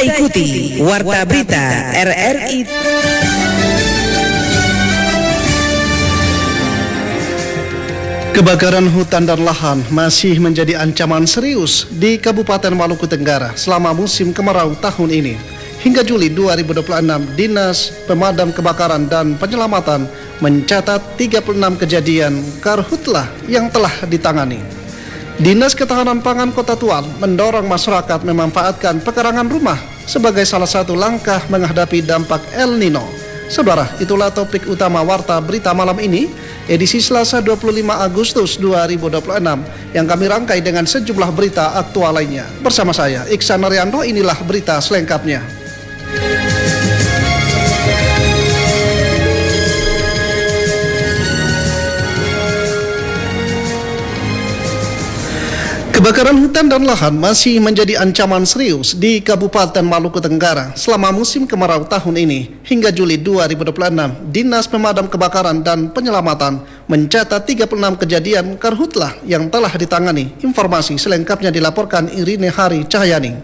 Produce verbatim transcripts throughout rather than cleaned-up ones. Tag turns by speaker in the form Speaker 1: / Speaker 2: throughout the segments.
Speaker 1: ikuti Warta Berita R R I.
Speaker 2: Kebakaran hutan dan lahan masih menjadi ancaman serius di Kabupaten Maluku Tenggara selama musim kemarau tahun ini. Hingga Juli dua ribu dua puluh enam, Dinas Pemadam Kebakaran dan Penyelamatan mencatat tiga puluh enam kejadian karhutlah yang telah ditangani. Dinas Ketahanan Pangan Kota Tual mendorong masyarakat memanfaatkan pekarangan rumah sebagai salah satu langkah menghadapi dampak El Nino. Saudara, itulah topik utama Warta Berita malam ini, edisi Selasa dua puluh lima Agustus dua ribu dua puluh enam, yang kami rangkai dengan sejumlah berita aktual lainnya. Bersama saya, Iksan Ariando, inilah berita selengkapnya. Kebakaran hutan dan lahan masih menjadi ancaman serius di Kabupaten Maluku Tenggara selama musim kemarau tahun ini. Hingga Juli dua ribu dua puluh enam, Dinas Pemadam Kebakaran dan Penyelamatan mencatat tiga puluh enam kejadian karhutlah yang telah ditangani. Informasi selengkapnya dilaporkan Irine Hari Cahyani.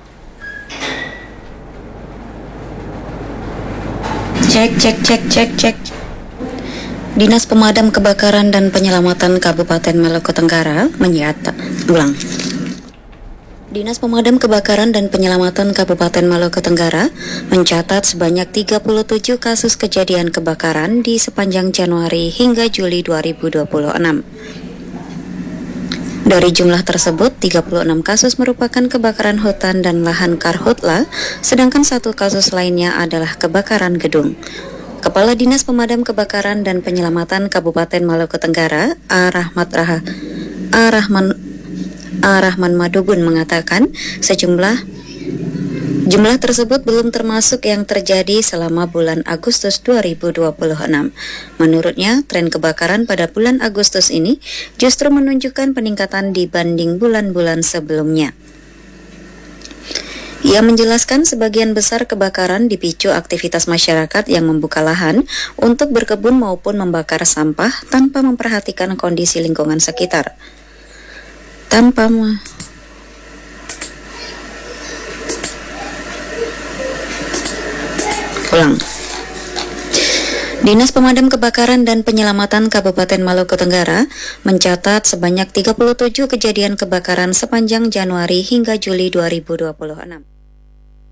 Speaker 3: Cek, cek, cek, cek, cek. Dinas Pemadam Kebakaran dan Penyelamatan Kabupaten Maluku Tenggara menyatakan ulang. Dinas Pemadam Kebakaran dan Penyelamatan Kabupaten Maluku Tenggara mencatat sebanyak tiga puluh tujuh kasus kejadian kebakaran di sepanjang Januari hingga Juli dua ribu dua puluh enam. Dari jumlah tersebut, tiga puluh enam kasus merupakan kebakaran hutan dan lahan karhutla, sedangkan satu kasus lainnya adalah kebakaran gedung. Kepala Dinas Pemadam Kebakaran dan Penyelamatan Kabupaten Maluku Tenggara, A. Rahmat Raha, A. Rahman, A. Rahman Madugun mengatakan sejumlah jumlah tersebut belum termasuk yang terjadi selama bulan Agustus dua ribu dua puluh enam. Menurutnya, tren kebakaran pada bulan Agustus ini justru menunjukkan peningkatan dibanding bulan-bulan sebelumnya. Ia menjelaskan sebagian besar kebakaran dipicu aktivitas masyarakat yang membuka lahan untuk berkebun maupun membakar sampah tanpa memperhatikan kondisi lingkungan sekitar. Tanpa me- Ulang. Dinas Pemadam Kebakaran dan Penyelamatan Kabupaten Maluku Tenggara mencatat sebanyak tiga puluh tujuh kejadian kebakaran sepanjang Januari hingga Juli dua ribu dua puluh enam.